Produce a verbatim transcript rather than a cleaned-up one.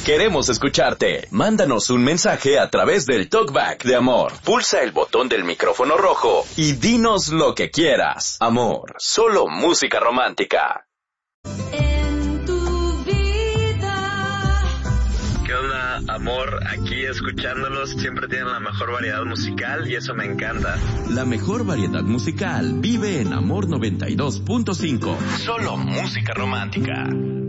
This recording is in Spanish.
Queremos escucharte. Mándanos un mensaje a través del Talkback de Amor. Pulsa el botón del micrófono rojo y dinos lo que quieras. Amor, solo música romántica. En tu vida. ¿Qué onda, Amor? Aquí escuchándolos, siempre tienen la mejor variedad musical y eso me encanta. La mejor variedad musical vive en Amor noventa y dos punto cinco. Solo música romántica.